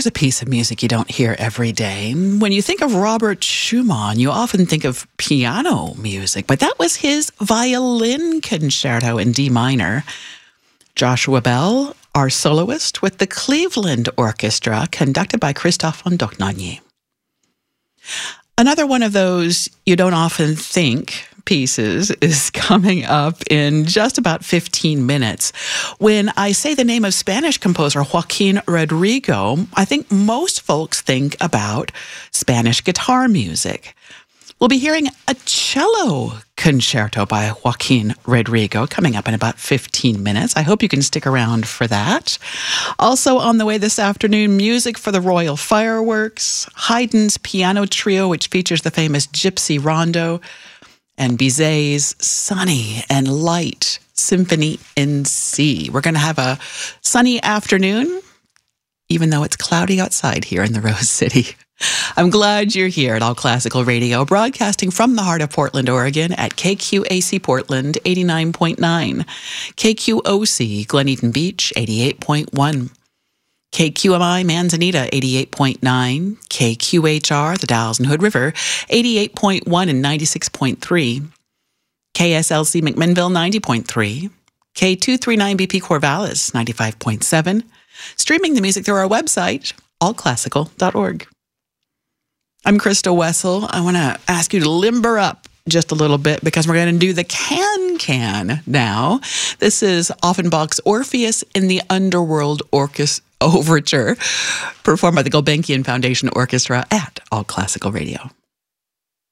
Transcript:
Here's a piece of music you don't hear every day. When you think of Robert Schumann, you often think of piano music, but that was his violin concerto in D minor. Joshua Bell, our soloist with the Cleveland Orchestra, conducted by Christophe von Dohnanyi. Another one of those you don't often think pieces is coming up in just about 15 minutes. When I say the name of Spanish composer Joaquin Rodrigo, I think most folks think about Spanish guitar music. We'll be hearing a cello concerto by Joaquin Rodrigo coming up in about 15 minutes. I hope you can stick around for that. Also on the way this afternoon, music for the Royal Fireworks, Haydn's piano trio, which features the famous Gypsy Rondo, and Bizet's Sunny and Light Symphony in C. We're going to have a sunny afternoon, even though it's cloudy outside here in the Rose City. I'm glad you're here at All Classical Radio, broadcasting from the heart of Portland, Oregon at KQAC Portland 89.9, KQOC Glen Eden Beach 88.1, KQMI Manzanita 88.9, KQHR the Dalles and Hood River 88.1 and 96.3, KSLC McMinnville 90.3, K239BP Corvallis 95.7, streaming the music through our website, allclassical.org. I'm Krista Wessel. I want to ask you to limber up just a little bit because we're going to do the can now. This is Offenbach's Orpheus in the Underworld Overture, performed by the Gulbenkian Foundation Orchestra at All Classical Radio.